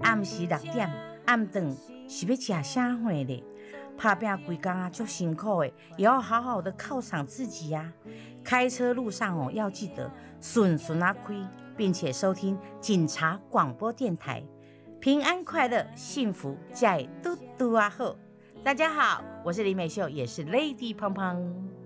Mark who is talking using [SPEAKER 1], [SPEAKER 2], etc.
[SPEAKER 1] 暗时6点，暗顿是要吃啥货咧？打拼规工啊，足辛苦的，也要好好的犒赏自己呀、开车路上要记得顺顺啊开，并且收听警察广播电台，平安快乐，幸福在嘟嘟啊好。大家好，我是李美秀，也是 Lady 胖胖。